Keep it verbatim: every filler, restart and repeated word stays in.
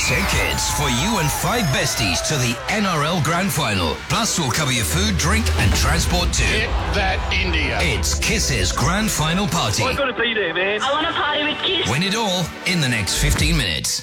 Tickets for you and five besties to the N R L Grand Final. Plus, we'll cover your food, drink and transport too. Hit that India. It's Kiss's Grand Final Party. I've got to be there, man. I want to party with Kiss. Win it all in the next fifteen minutes.